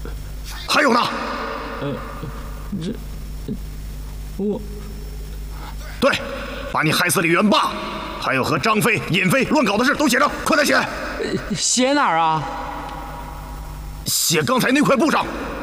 还有呢？ 我对，把你害死李元霸，还有和张飞、尹飞乱搞的事都写上，快点写！ 写哪儿啊？ 写刚才那块布上。